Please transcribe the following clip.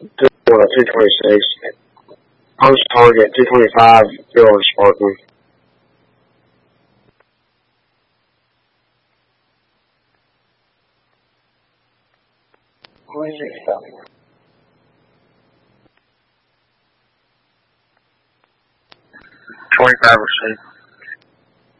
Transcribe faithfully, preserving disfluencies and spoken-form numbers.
uh, two twenty-six. Post target, two twenty-five, Bill Sparkman. Who is it spelling? twenty-five receive.